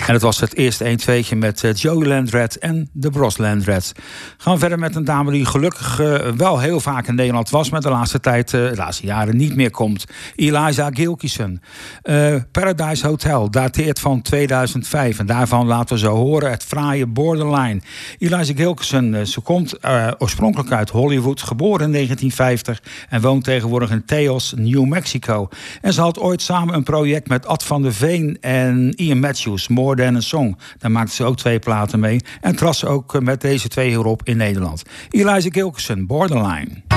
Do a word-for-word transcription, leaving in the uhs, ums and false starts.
En het was het eerste een tweetje met uh, Joey Landred en de Bros Landred. Gaan we verder met een dame die gelukkig uh, wel heel vaak in Nederland was, maar de laatste tijd, uh, de laatste jaren niet meer komt. Eliza Gilkyson. Uh, Paradise Hotel dateert van tweeduizend vijf en daarvan laten we zo horen het fraaie Borderline. Eliza Gilkyson, uh, ze komt uh, oorspronkelijk uit Hollywood, geboren in negentien vijftig en woont tegenwoordig in Taos, New Mexico. En ze had ooit samen een project met Ad van der Veen en Ian Matthews, More Than a Song. Daar maakte ze ook twee platen mee en trad ze ook met deze twee hierop in Nederland. Eliza Gilkyson, Borderline.